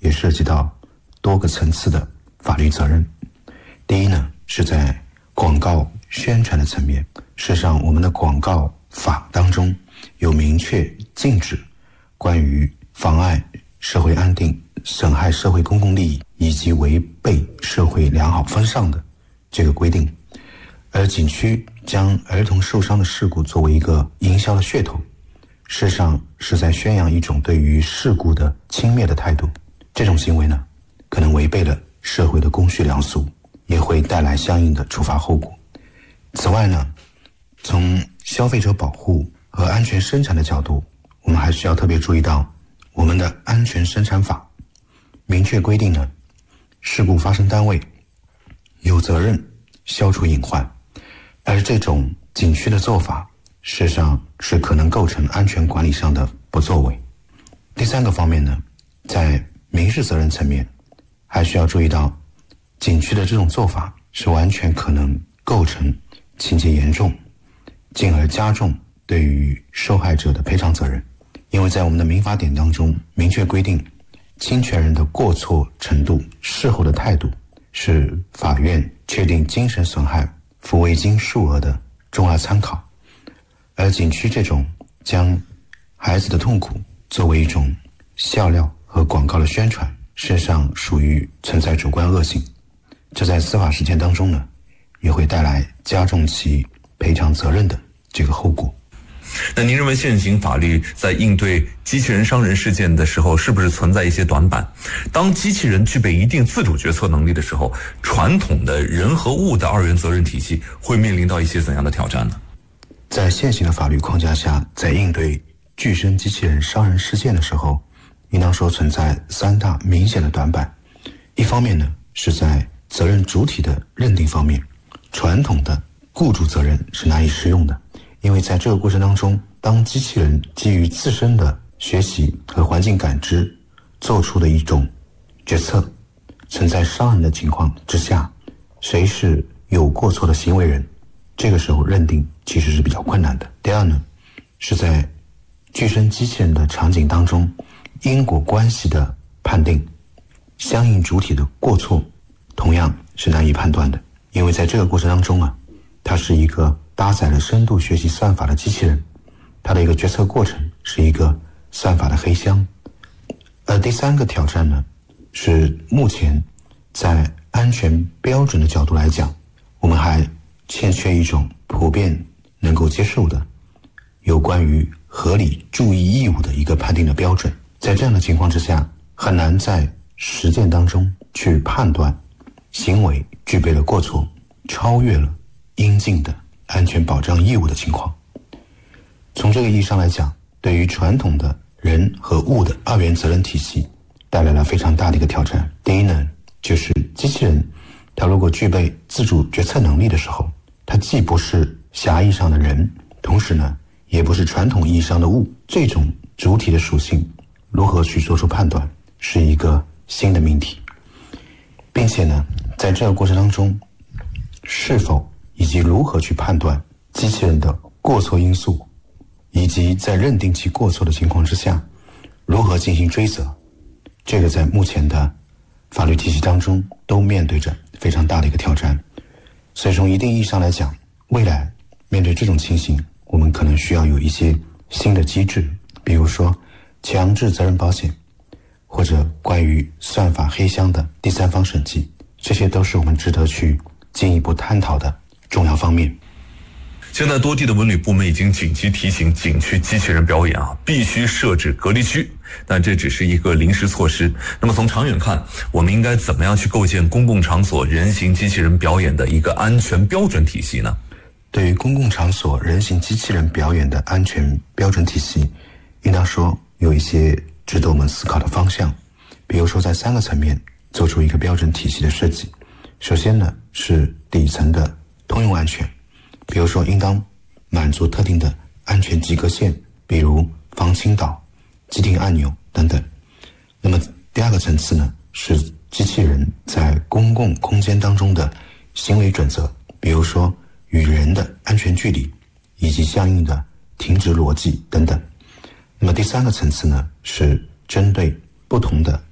也涉及到多个层次的法律责任。第一呢，是在广告宣传的层面，事实上我们的广告法当中有明确禁止关于妨碍社会安定、损害社会公共利益以及违背社会良好风尚的这个规定。而景区将儿童受伤的事故作为一个营销的噱头，事实上是在宣扬一种对于事故的轻蔑的态度。这种行为呢，可能违背了社会的公序良俗，也会带来相应的处罚后果。此外呢，从消费者保护和安全生产的角度，我们还需要特别注意到我们的安全生产法明确规定呢，事故发生单位有责任消除隐患，而这种景区的做法事实上是可能构成安全管理上的不作为。第三个方面呢，在民事责任层面还需要注意到景区的这种做法是完全可能构成情节严重，进而加重对于受害者的赔偿责任。因为在我们的民法典当中明确规定，侵权人的过错程度、事后的态度是法院确定精神损害抚慰金数额的重要参考。而景区这种将孩子的痛苦作为一种笑料和广告的宣传，事实上属于存在主观恶性，这在司法实践当中呢，也会带来加重其赔偿责任的这个后果。 那您认为现行法律在应对机器人伤人事件的时候，是不是存在一些短板？当机器人具备一定自主决策能力的时候，传统的人和物的二元责任体系会面临到一些怎样的挑战呢？ 在现行的法律框架下，在应对具身机器人伤人事件的时候，应当说存在三大明显的短板。一方面呢，是在责任主体的认定方面，传统的雇主责任是难以适用的。因为在这个过程当中，当机器人基于自身的学习和环境感知做出的一种决策，存在伤人的情况之下，谁是有过错的行为人，这个时候认定其实是比较困难的。第二呢，是在具身机器人的场景当中，因果关系的判定，相应主体的过错同样是难以判断的。因为在这个过程当中啊，它是一个搭载了深度学习算法的机器人，它的一个决策过程是一个算法的黑箱。而第三个挑战呢，是目前在安全标准的角度来讲，我们还欠缺一种普遍能够接受的有关于合理注意义务的一个判定的标准。在这样的情况之下，很难在实践当中去判断行为具备了过错，超越了应尽的安全保障义务的情况。从这个意义上来讲，对于传统的人和物的二元责任体系带来了非常大的一个挑战。第一呢，就是机器人它如果具备自主决策能力的时候，它既不是狭义上的人，同时呢也不是传统意义上的物，这种主体的属性如何去做出判断，是一个新的命题。并且呢，在这个过程当中，是否以及如何去判断机器人的过错因素，以及在认定其过错的情况之下，如何进行追责，这个在目前的法律体系当中都面对着非常大的一个挑战。所以从一定意义上来讲，未来面对这种情形，我们可能需要有一些新的机制，比如说强制责任保险，或者关于算法黑箱的第三方审计，这些都是我们值得去进一步探讨的重要方面。 现在多地的文旅部门已经紧急提醒景区机器人表演必须设置隔离区，但这只是一个临时措施。那么从长远看，我们应该怎么样去构建公共场所人形机器人表演的一个安全标准体系呢？ 对于公共场所人形机器人表演的安全标准体系，应当说有一些值得我们思考的方向。比如说在三个层面做出一个标准体系的设计。首先呢，是底层的通用安全，比如说应当满足特定的安全及格线，比如防倾倒、机顶按钮等等。那么第二个层次呢，是机器人在公共空间当中的行为准则，比如说与人的安全距离以及相应的停止逻辑等等。那么第三个层次呢，是针对不同的